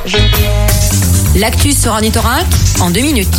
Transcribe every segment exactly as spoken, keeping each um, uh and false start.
L'actu sur Ornithorynque en deux minutes.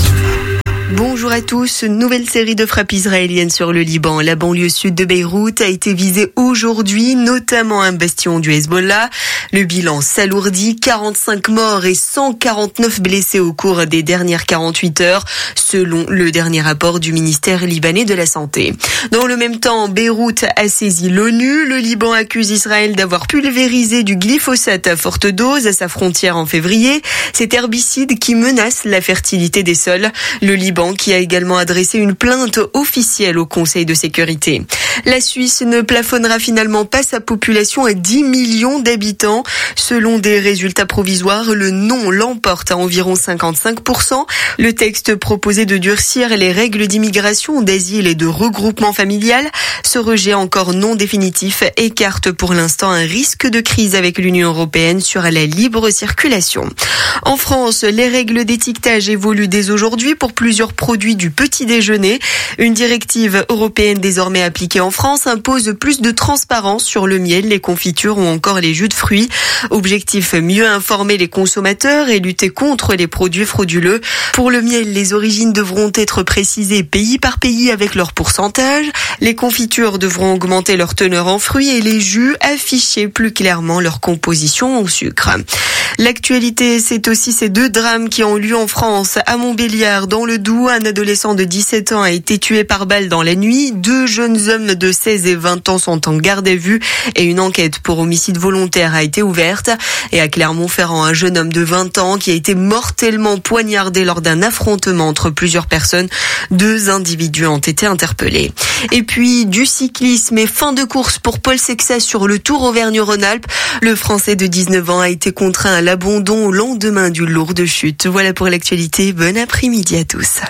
Bonjour à tous. Nouvelle série de frappes israéliennes sur le Liban. La banlieue sud de Beyrouth a été visée aujourd'hui, notamment un bastion du Hezbollah. Le bilan s'alourdit, quarante-cinq morts et cent quarante-neuf blessés au cours des dernières quarante-huit heures, selon le dernier rapport du ministère libanais de la Santé. Dans le même temps, Beyrouth a saisi l'ONU. Le Liban accuse Israël d'avoir pulvérisé du glyphosate à forte dose à sa frontière en février. Cet herbicide qui menace la fertilité des sols. Le Liban qui a également adressé une plainte officielle au Conseil de sécurité. La Suisse ne plafonnera finalement pas sa population à dix millions d'habitants. Selon des résultats provisoires, le non l'emporte à environ cinquante-cinq pour cent. Le texte proposait de durcir les règles d'immigration, d'asile et de regroupement familial. Ce rejet encore non définitif écarte pour l'instant un risque de crise avec l'Union européenne sur la libre circulation. En France, les règles d'étiquetage évoluent dès aujourd'hui pour plusieurs produits du petit déjeuner. Une directive européenne désormais appliquée en France impose plus de transparence sur le miel, les confitures ou encore les jus de fruits. Objectif, mieux informer les consommateurs et lutter contre les produits frauduleux. Pour le miel, les origines devront être précisées pays par pays avec leur pourcentage. Les confitures devront augmenter leur teneur en fruits et les jus afficher plus clairement leur composition en sucre. L'actualité, c'est aussi ces deux drames qui ont lieu en France. À Montbéliard, dans le Doubs, un adolescent de dix-sept ans a été tué par balle dans la nuit. Deux jeunes hommes de seize et vingt ans sont en garde à vue et une enquête pour homicide volontaire a été ouverte. Et à Clermont-Ferrand, un jeune homme de vingt ans qui a été mortellement poignardé lors d'un affrontement entre plusieurs personnes. Deux individus ont été interpellés. Et puis, du cyclisme et fin de course pour Paul Sexas sur le Tour Auvergne-Rhône-Alpes. Le Français de dix-neuf ans a été contraint à l'abandon au lendemain d'une lourde chute. Voilà pour l'actualité. Bon après-midi à tous.